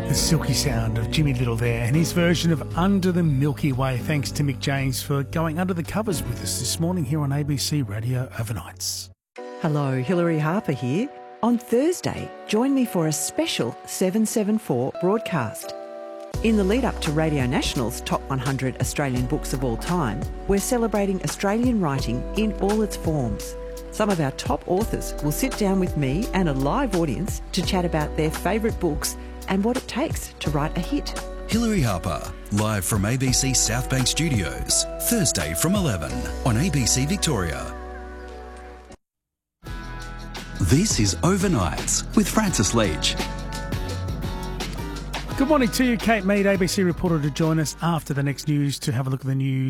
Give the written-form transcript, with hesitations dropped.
The silky sound of Jimmy Little there and his version of Under the Milky Way. Thanks to Mick James for going under the covers with us this morning here on ABC Radio Overnights. Hello, Hilary Harper here. On Thursday, join me for a special 774 broadcast. In the lead up to Radio National's Top 100 Australian Books of All Time, we're celebrating Australian writing in all its forms. Some of our top authors will sit down with me and a live audience to chat about their favourite books and what it takes to write a hit. Hilary Harper, live from ABC South Bank Studios, Thursday from 11 on ABC Victoria. This is Overnights with Francis Leach. Good morning to you, Kate Mead, ABC reporter, to join us after the next news to have a look at the news.